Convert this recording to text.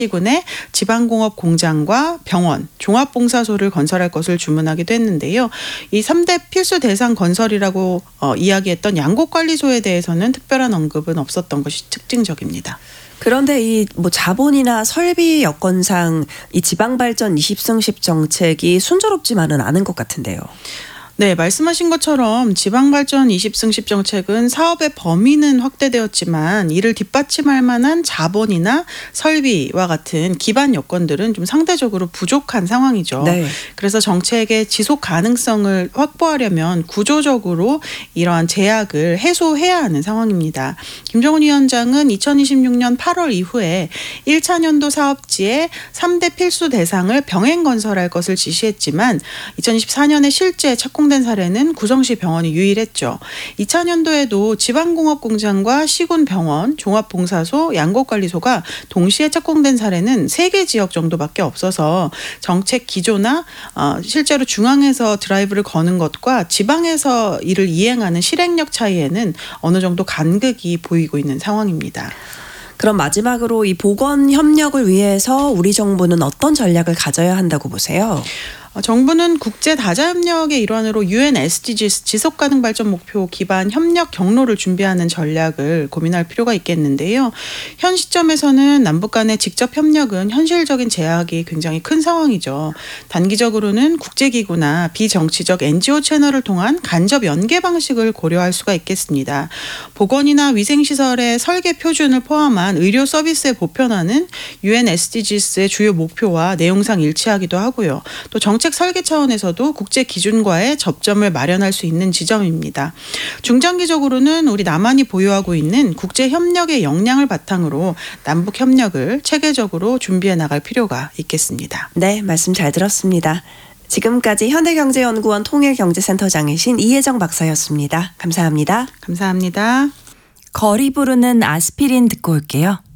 시군에 지방공업 공장과 병원, 종합봉사소를 건설할 것을 주문하기도 했는데요. 이 3대 필수 대상 건설이라고 이야기했던 양곡관리소에 대해서는 특별한 언급은 없었던 것이 특징적입니다. 그런데 이 자본이나 설비 여건상 이 지방발전 20승10 정책이 순조롭지만은 않은 것 같은데요. 네, 말씀하신 것처럼 지방발전 20승10 정책은 사업의 범위는 확대되었지만 이를 뒷받침할 만한 자본이나 설비와 같은 기반 여건들은 좀 상대적으로 부족한 상황이죠. 네. 그래서 정책의 지속 가능성을 확보하려면 구조적으로 이러한 제약을 해소해야 하는 상황입니다. 김정은 위원장은 2026년 8월 이후에 1차 년도 사업지에 3대 필수 대상을 병행 건설할 것을 지시했지만 2024년에 실제 착공된 사례는 구성시 병원이 유일했죠. 2차 년도에도 지방공업공장과 시군병원, 종합봉사소, 양곡관리소가 동시에 착공된 사례는 3개 지역 정도밖에 없어서 정책 기조나 실제로 중앙에서 드라이브를 거는 것과 지방에서 이를 이행하는 실행력 차이에는 어느 정도 간극이 보이고 있는 상황입니다. 그럼 마지막으로 이 보건 협력을 위해서 우리 정부는 어떤 전략을 가져야 한다고 보세요? 정부는 국제 다자협력의 일환으로 UN SDGs 지속가능 발전 목표 기반 협력 경로를 준비하는 전략을 고민할 필요가 있겠는데요. 현 시점에서는 남북 간의 직접 협력은 현실적인 제약이 굉장히 큰 상황이죠. 단기적으로는 국제기구나 비정치적 NGO 채널을 통한 간접 연계 방식을 고려할 수가 있겠습니다. 보건이나 위생시설의 설계 표준을 포함한 의료 서비스의 보편화는 UN SDGs의 주요 목표와 내용상 일치하기도 하고요. 또 정책 설계 차원에서도 국제 기준과의 접점을 마련할 수 있는 지점입니다. 중장기적으로는 우리 남한이 보유하고 있는 국제 협력의 역량을 바탕으로 남북 협력을 체계적으로 준비해 나갈 필요가 있겠습니다. 네, 말씀 잘 들었습니다. 지금까지 현대경제연구원 통일경제센터장이신 이혜정 박사였습니다. 감사합니다. 감사합니다. 거리 부르는 아스피린 듣고 올게요.